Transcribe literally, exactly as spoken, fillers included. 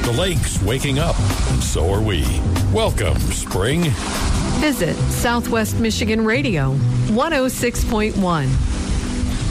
The lake's waking up, and so are we. Welcome, spring. Visit Southwest Michigan Radio, one oh six point one.